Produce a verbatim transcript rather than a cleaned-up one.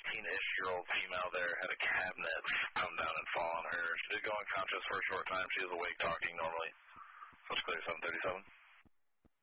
eighteen-ish-year-old female there had a cabinet come down and fall on her. She did go unconscious for a short time. She was awake talking normally. So it's clear seven thirty-seven.